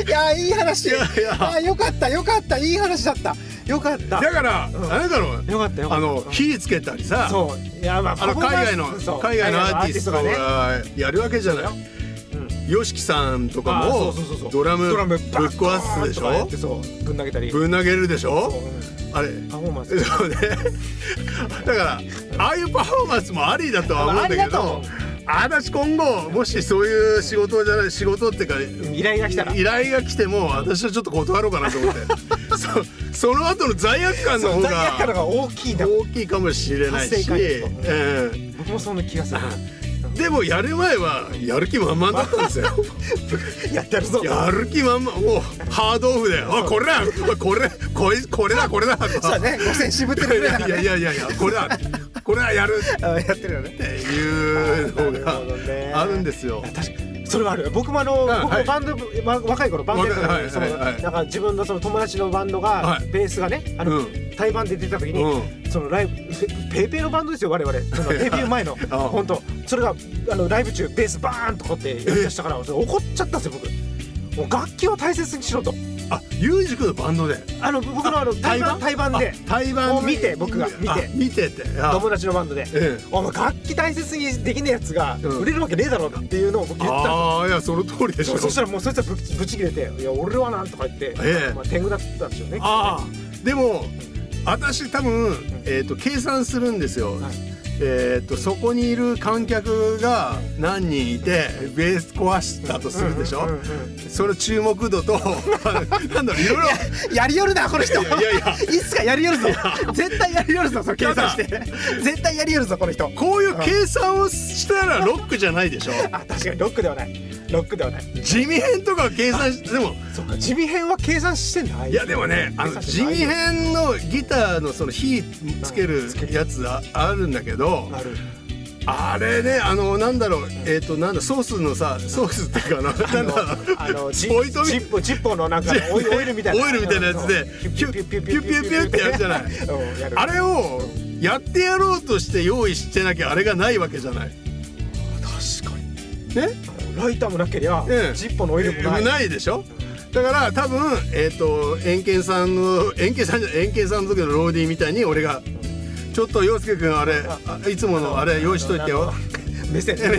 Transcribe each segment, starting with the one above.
いやいい話。 いやいやあよかったよかった、いい話だった。よかった。 だから、あれだろう、 よかったよかった。 火つけたりさ、 そういや、まあ、 海外のアーティストがやるわけじゃない。YOSHIKI さんとかもドラムぶっ壊すでしょ。 そうぶん投げたりぶん投げるでしょ。あれパフォーマンスそうね。だからああいうパフォーマンスもありだとは思うんだけど、私今後もしそういう仕事っていうか依頼が来ても私はちょっと断ろうかなと思ってその後の罪悪感の方が大きいかもしれないし、 僕もそんな気がする。 でもやる前はやる気満々だったんですよ。 やってやるぞ。 やる気満々、もうハードオフで、これだこれだそうね、5000渋ってるぐらいだからね。 いやこれはやるやってるよねっていうのがあるんですよ。 確かにそれはある。僕もバンド、若い頃バンドやってたので、なんか自分のその友達のバンドがベースがね、対バンで出た時に、そのライブペーペーのバンドですよ我々。そのデビュー前の本当それがライブ中ベースバーンとこうやってやりだしたから怒っちゃったんですよ僕。もう楽器を大切にしろと。 ユージ君のバンドで僕の対バンでを見て、僕が見てて友達のバンドで、お前楽器大切にできねえやつが売れるわけねえだろうっていうのを僕言ったんですよ。 ああ、いやその通りでしょ。 そしたらもうそいつはぶち切れて、いや俺はなんとか言って天狗だったんですよね。 でも私多分計算するんですよ。そこにいる観客が何人いてベース壊したとするでしょ。その注目度となんだろう、いろいろやりよるなこの人。いつかやりよるぞ。絶対やりよるぞ。計算して絶対やりよるぞこの人。 こういう計算をしたらロックじゃないでしょ。 確かにロックではない。 地味編とか計算しても、 そうか、地味編は計算してんだ。 いやでもね、地味編のギターのその火つけるやつあるんだけど、あれね、なんだろう、なんだソースのさ、ソースっていうかなんだポイントチッポのなんかオイルみたいなやつでピュッピュッピュッピュッピュッってやるじゃない。あれをやってやろうとして用意してなきゃあれがないわけじゃない。 確かにね。 ライターもなけりゃジッポのオイルもないでしょ。だから多分エンケンさんの時のローディーみたいに俺がちょっと陽介君あれいつものあれ用意しといてよ。 目線で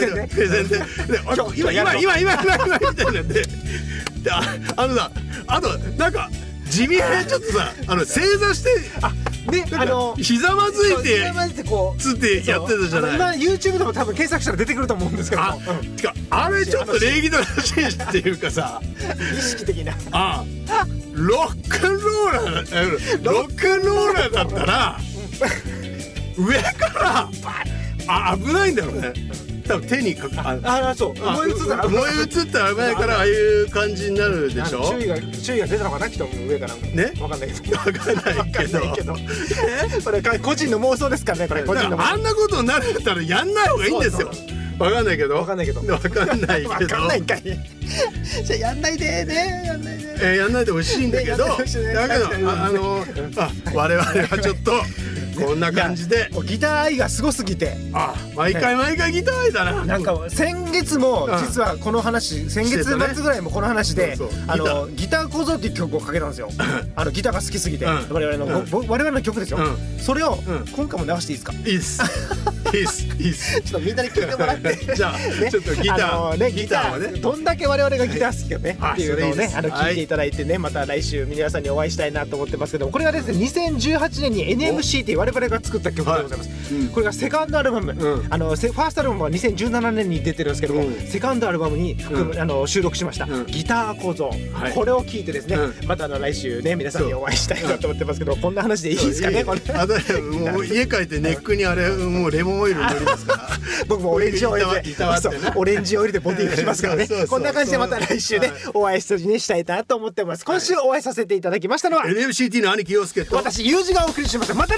今みたいなんで、あとなんか地味編ちょっとさ正座してひざまずいてつってやってたじゃない。 今 YouTube でも多分検索したら出てくると思うんですけど、 あれちょっと礼儀正しいっていうかさ、 意識的なロックンローラーだったら上から危ないんだろうね。多分手にそう燃え移ったら危ないからああいう感じになるでしょ。 注意が出たのかな、きっと上からね。分かんないけどこれ個人の妄想ですからね。これあんなことになるんだったらやんない方がいいんですよ。分かんないけど分かんないんかい。じゃあやんないでね、 やんないでほしいんだけど、だけど我々はちょっとこんな感じでギター愛がすごすぎて、 毎回ギター愛だな。 なんか先月も実はこの話、先月末ぐらいもこの話でギター小僧っていう曲をかけたんですよ。ギターが好きすぎて、我々の曲ですよ。それを今回も流していいですか。 いいですちょっとみんなに聞いてもらって、 じゃあちょっとギターをね、 どんだけ我々がギター好きかねっていうのをね聞いていただいてね、また来週皆さんにお会いしたいなと思ってますけども、これがですね2018年に NMC って我々が作った曲でございます。これがセカンドアルバム、ファーストアルバムは2017年に出てるんですけども、セカンドアルバムに収録しましたギター小僧、これを聞いてですね、また来週ね皆さんにお会いしたいなと思ってますけど、こんな話でいいですかね。これもう家帰ってネックにあれもうレモンオイル塗りますから。 僕もオレンジオイルでボディーしますからね。こんな感じでまた来週ねお会いしたいなと思ってます。今週お会いさせていただきましたのは NMCT の兄貴陽介と私ユージがお送りしました。また